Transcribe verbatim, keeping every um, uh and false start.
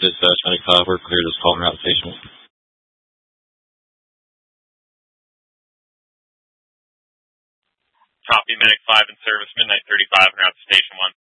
Dispatch ninety-five, we're clear this call route station one. Copy, Medic five in service, Midnight thirty-five, route station one.